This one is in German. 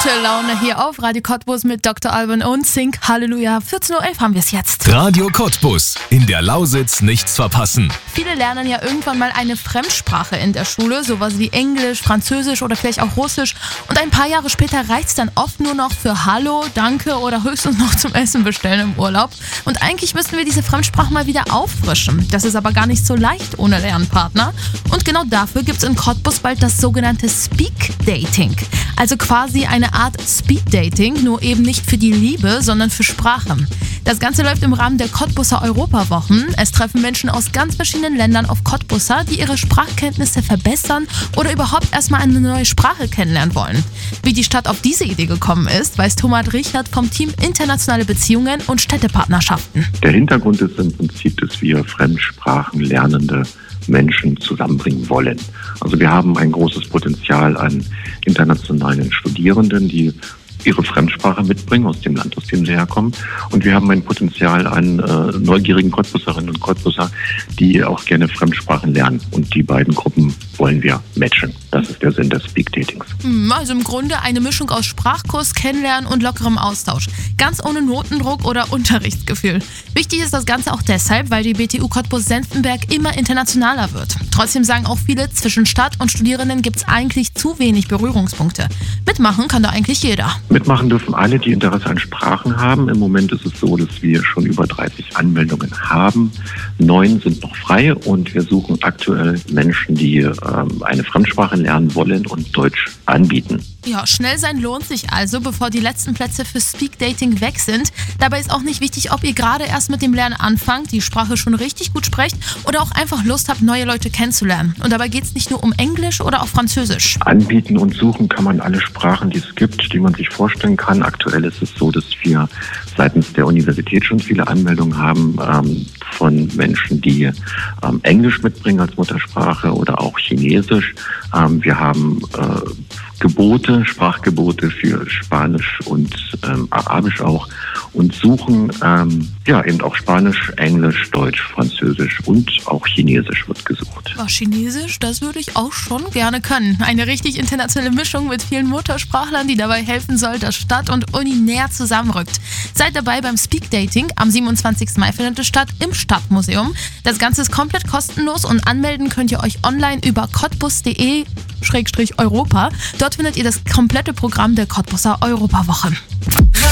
Gute Laune hier auf Radio Cottbus mit Dr. Alban und Sing Halleluja. 14.11 Uhr haben wir es jetzt. Radio Cottbus. In der Lausitz nichts verpassen. Viele lernen ja irgendwann mal eine Fremdsprache in der Schule, sowas wie Englisch, Französisch oder vielleicht auch Russisch. Und ein paar Jahre später reicht es dann oft nur noch für Hallo, Danke oder höchstens noch zum Essen bestellen im Urlaub. Und eigentlich müssten wir diese Fremdsprache mal wieder auffrischen. Das ist aber gar nicht so leicht ohne Lernpartner. Und genau dafür gibt es in Cottbus bald das sogenannte Speak Dating. Also quasi eine Art Speed-Dating, nur eben nicht für die Liebe, sondern für Sprache. Das Ganze läuft im Rahmen der Cottbuser Europawochen. Es treffen Menschen aus ganz verschiedenen Ländern auf Cottbuser, die ihre Sprachkenntnisse verbessern oder überhaupt erstmal eine neue Sprache kennenlernen wollen. Wie die Stadt auf diese Idee gekommen ist, weiß Thomas Richard vom Team Internationale Beziehungen und Städtepartnerschaften. Der Hintergrund ist im Prinzip, dass wir Fremdsprachen lernende Menschen zusammenbringen wollen. Also wir haben ein großes Potenzial an internationalen Studierenden, die ihre Fremdsprache mitbringen aus dem Land, aus dem sie herkommen. Und wir haben ein Potenzial an neugierigen Cottbuserinnen und Cottbuser, die auch gerne Fremdsprachen lernen. Und die beiden Gruppen wollen wir matchen. Das ist der Sinn des Speak Datings. Also im Grunde eine Mischung aus Sprachkurs, Kennenlernen und lockerem Austausch. Ganz ohne Notendruck oder Unterrichtsgefühl. Wichtig ist das Ganze auch deshalb, weil die BTU Cottbus-Senftenberg immer internationaler wird. Trotzdem sagen auch viele, zwischen Stadt und Studierenden gibt es eigentlich zu wenig Berührungspunkte. Mitmachen kann da eigentlich jeder. Mitmachen dürfen alle, die Interesse an Sprachen haben. Im Moment ist es so, dass wir schon über 30 Anmeldungen haben. 9 sind noch frei und wir suchen aktuell Menschen, die eine Fremdsprache lernen wollen und Deutsch anbieten. Ja, schnell sein lohnt sich also, bevor die letzten Plätze für Speak Dating weg sind. Dabei ist auch nicht wichtig, ob ihr gerade erst mit dem Lernen anfangt, die Sprache schon richtig gut sprecht oder auch einfach Lust habt, neue Leute kennenzulernen. Und dabei geht es nicht nur um Englisch oder auch Französisch. Anbieten und suchen kann man alle Sprachen, die es gibt, die man sich vorstellen kann. Aktuell ist es so, dass wir seitens der Universität schon viele Anmeldungen haben von Menschen, die Englisch mitbringen als Muttersprache oder auch Chinesisch. Wir haben Gebote, Sprachgebote für Spanisch und Arabisch auch und suchen eben auch Spanisch, Englisch, Deutsch, Französisch und auch Chinesisch wird gesucht. Oh, Chinesisch, das würde ich auch schon gerne können. Eine richtig internationale Mischung mit vielen Muttersprachlern, die dabei helfen soll, dass Stadt und Uni näher zusammenrückt. Seid dabei beim Speak Dating. Am 27. Mai findet es statt im Stadtmuseum. Das Ganze ist komplett kostenlos und anmelden könnt ihr euch online über cottbus.de/Europa. Dort findet ihr das komplette Programm der Cottbuser Europawoche.